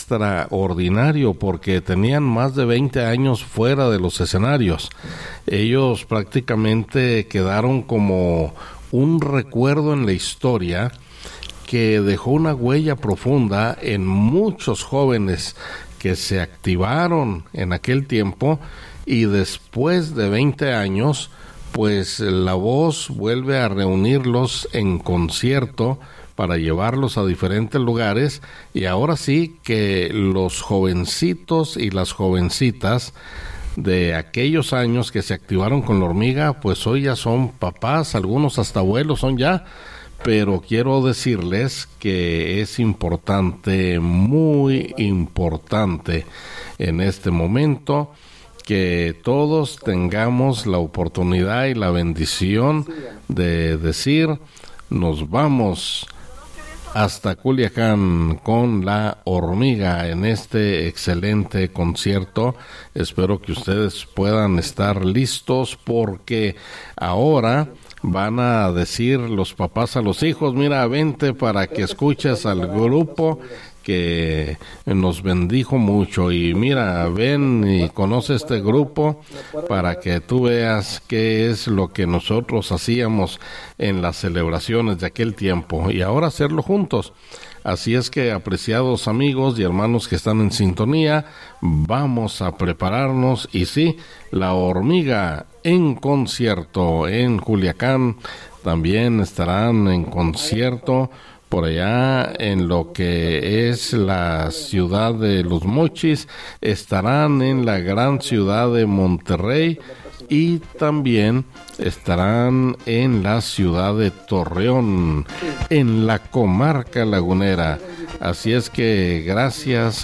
extraordinario porque tenían más de 20 años fuera de los escenarios. Ellos prácticamente quedaron como un recuerdo en la historia que dejó una huella profunda en muchos jóvenes que se activaron en aquel tiempo, y después de 20 años, pues La Voz vuelve a reunirlos en concierto para llevarlos a diferentes lugares, y ahora sí que los jovencitos y las jovencitas de aquellos años que se activaron con La Hormiga, pues hoy ya son papás, algunos hasta abuelos son ya. Pero quiero decirles que es importante, muy importante en este momento, que todos tengamos la oportunidad y la bendición de decir: nos vamos hasta Culiacán con La Hormiga en este excelente concierto. Espero que ustedes puedan estar listos, porque ahora van a decir los papás a los hijos: mira, vente para que escuches al grupo que nos bendijo mucho, y mira, ven y conoce este grupo para que tú veas qué es lo que nosotros hacíamos en las celebraciones de aquel tiempo, y ahora hacerlo juntos. Así es que, apreciados amigos y hermanos que están en sintonía, vamos a prepararnos, y sí, La Hormiga en concierto en Culiacán. También estarán en concierto por allá en lo que es la ciudad de Los Mochis, estarán en la gran ciudad de Monterrey, y también estarán en la ciudad de Torreón, en la comarca lagunera. Así es que gracias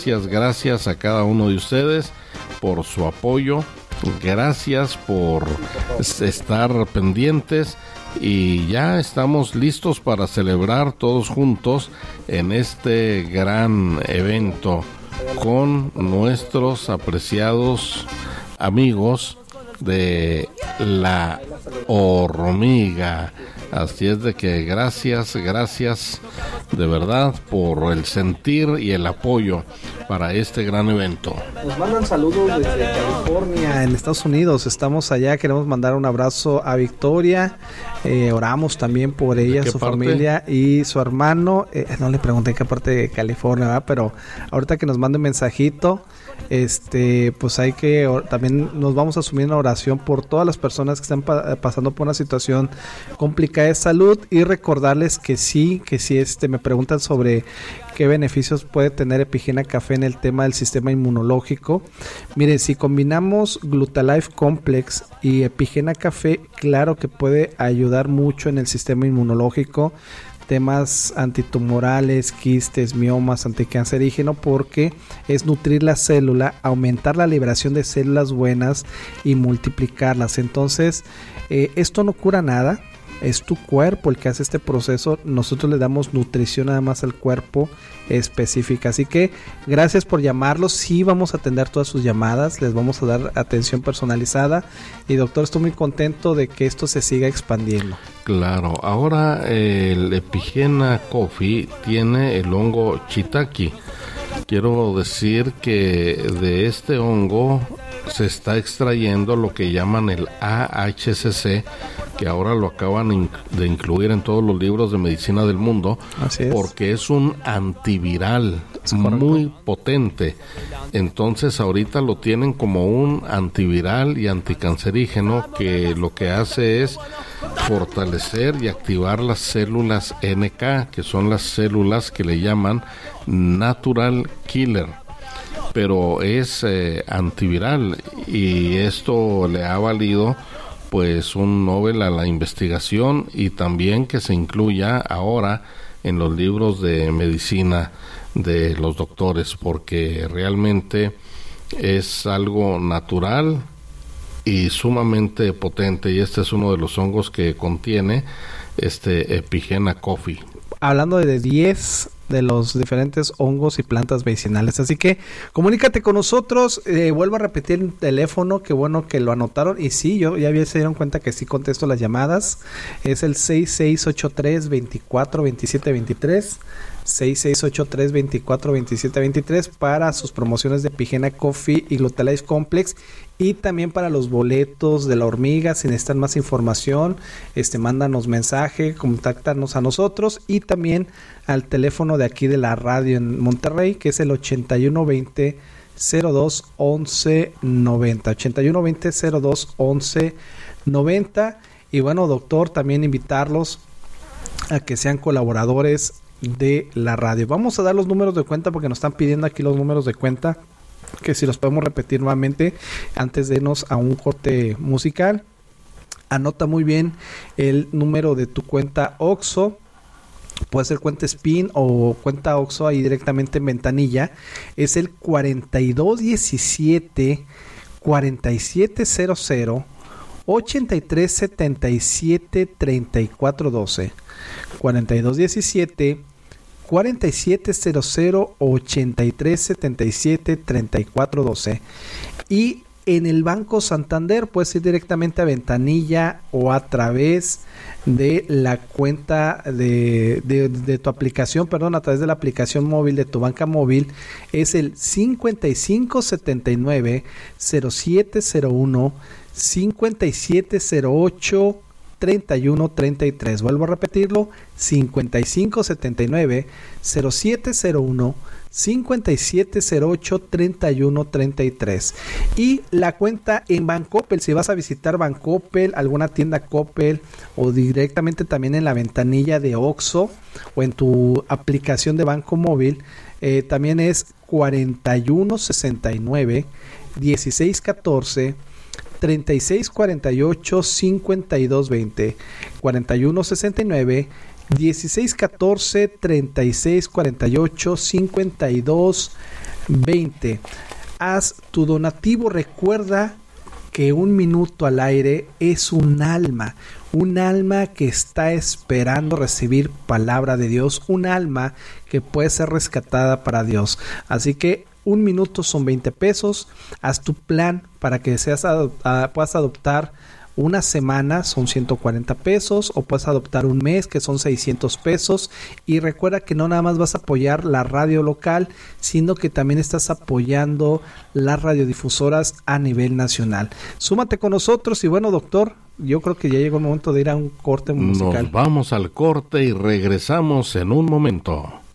a cada uno de ustedes por su apoyo, gracias por estar pendientes, y ya estamos listos para celebrar todos juntos en este gran evento con nuestros apreciados amigos de La Hormiga. Así es de que gracias de verdad por el sentir y el apoyo para este gran evento. Nos mandan saludos desde California, en Estados Unidos. Estamos allá, queremos mandar un abrazo a Victoria. Oramos también por ella, su familia y su hermano. No le pregunté en qué parte de California, ¿verdad? Pero ahorita que nos mande un mensajito, pues hay que también nos vamos a asumir una oración por todas las personas que están pasando por una situación complicada de salud, y recordarles que sí, me preguntan sobre qué beneficios puede tener Epigena Café en el tema del sistema inmunológico. Mire, si combinamos Glutalife Complex y Epigena Café, claro que puede ayudar mucho en el sistema inmunológico, temas antitumorales, quistes, miomas, anticancerígeno, porque es nutrir la célula, aumentar la liberación de células buenas y multiplicarlas. Entonces, esto no cura nada, es tu cuerpo el que hace este proceso. Nosotros le damos nutrición nada más al cuerpo específica. Así que gracias por llamarlos. Sí, vamos a atender todas sus llamadas, les vamos a dar atención personalizada, y doctor, estoy muy contento de que esto se siga expandiendo. Claro, ahora el Epigena Coffee tiene el hongo shiitake. Quiero decir que de este hongo se está extrayendo lo que llaman el AHCC, que ahora lo acaban de incluir en todos los libros de medicina del mundo. Así es. Porque es un antiviral muy potente. Entonces ahorita lo tienen como un antiviral y anticancerígeno, que lo que hace es fortalecer y activar las células NK, que son las células que le llaman Natural Killer, pero es antiviral, y esto le ha valido pues un Nobel a la investigación, y también que se incluya ahora en los libros de medicina de los doctores, porque realmente es algo natural y sumamente potente, y este es uno de los hongos que contiene este Epigena Coffee. Hablando de 10 de los diferentes hongos y plantas medicinales, así que comunícate con nosotros. Vuelvo a repetir el teléfono, qué bueno que lo anotaron, y sí, se dieron cuenta que sí contesto las llamadas. Es el 6683-242723, 6683-242723 para sus promociones de Pigena Coffee y Glutalife Complex, y también para los boletos de La Hormiga. Si necesitan más información, mándanos mensaje, contáctanos a nosotros, y también al teléfono de aquí de la radio en Monterrey, que es el 8120 02 11 90, 8120 02 11 90. Y bueno, doctor, también invitarlos a que sean colaboradores de la radio. Vamos a dar los números de cuenta porque nos están pidiendo aquí los números de cuenta, que si los podemos repetir nuevamente antes de irnos a un corte musical. Anota muy bien el número de tu cuenta OXXO. Puede ser cuenta SPIN o cuenta OXXO ahí directamente en ventanilla. Es el 4217 4700 8377 3412, 4217 4700 8377 3412. Y en el Banco Santander puedes ir directamente a ventanilla o a través de la cuenta de tu aplicación, a través de la aplicación móvil de tu banca móvil. Es el 5579 0701 5708 3133. Vuelvo a repetirlo: 5579 0701 5708 3133. Y la cuenta en Bancoppel, si vas a visitar Bancoppel, alguna tienda Coppel, o directamente también en la ventanilla de OXXO o en tu aplicación de banco móvil, también es 4169 1614 3648 5220, 4169 1614 3648 5220. Haz tu donativo. Recuerda que un minuto al aire es un alma que está esperando recibir palabra de Dios, un alma que puede ser rescatada para Dios. Así que un minuto son 20 pesos. Haz tu plan para que puedas adoptar una semana, son 140 pesos, o puedes adoptar un mes, que son 600 pesos. Y recuerda que no nada más vas a apoyar la radio local, sino que también estás apoyando las radiodifusoras a nivel nacional. Súmate con nosotros. Y bueno, doctor, yo creo que ya llegó el momento de ir a un corte musical. Nos vamos al corte y regresamos en un momento.